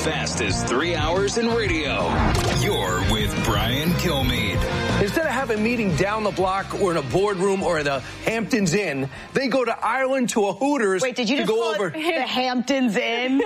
fastest 3 hours in radio. You're with Brian Kilmeade. Instead of having a meeting down the block or in a boardroom or in the Hamptons Inn, they go to Ireland to a Hooters. Wait, did you just call it the Hamptons Inn?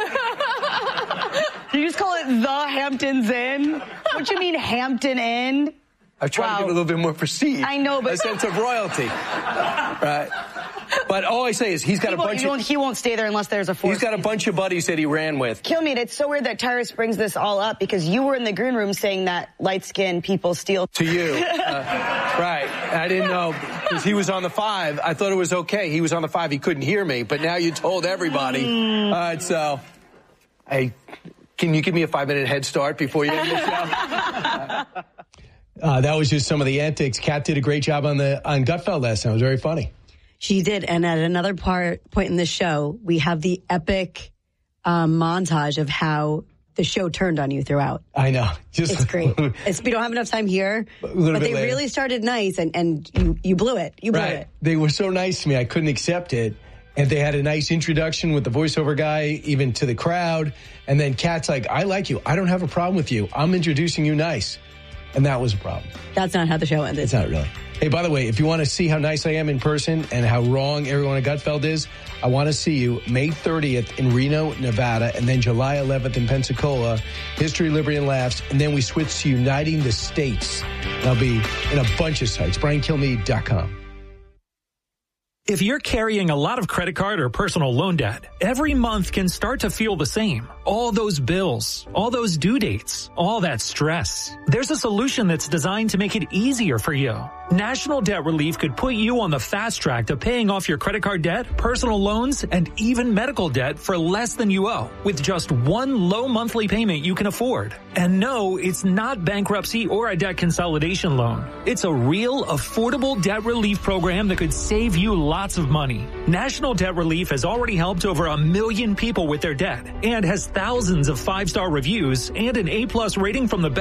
Did you just call it the Hamptons Inn? What do you mean Hampton Inn? I'm trying to get a little bit more prestige. I know, but a sense of royalty. Right. But all I say is he won't stay there unless there's a force. He's got a bunch of buddies that he ran with. Kilmeade, it's so weird that Tyrus brings this all up because you were in the green room saying that light-skinned people steal. To you. Right. I didn't know because he was on the 5. I thought it was okay. He was on the 5. He couldn't hear me. But now you told everybody. So, hey, can you give me a 5-minute head start before you end the show? That was just some of the antics. Kat did a great job on Gutfeld last night. It was very funny. She did. And at another point in the show, we have the epic montage of how the show turned on you throughout. I know. It's great. We don't have enough time here, but they really started nice, and you blew it. You blew it. They were so nice to me, I couldn't accept it. And they had a nice introduction with the voiceover guy, even to the crowd. And then Kat's like, I like you. I don't have a problem with you. I'm introducing you nice. And that was a problem. That's not how the show ended. It's not really. Hey, by the way, if you want to see how nice I am in person and how wrong everyone at Gutfeld is, I want to see you May 30th in Reno, Nevada, and then July 11th in Pensacola, History, Liberty, and Laughs. And then we switch to Uniting the States. And I'll be in a bunch of sites. BrianKilmeade.com. If you're carrying a lot of credit card or personal loan debt, every month can start to feel the same. All those bills, all those due dates, all that stress. There's a solution that's designed to make it easier for you. National Debt Relief could put you on the fast track to paying off your credit card debt, personal loans, and even medical debt for less than you owe, with just one low monthly payment you can afford. And no, it's not bankruptcy or a debt consolidation loan. It's a real, affordable debt relief program that could save you lots of money. National Debt Relief has already helped over 1 million people with their debt and has thousands of 5-star reviews and an A+ rating from the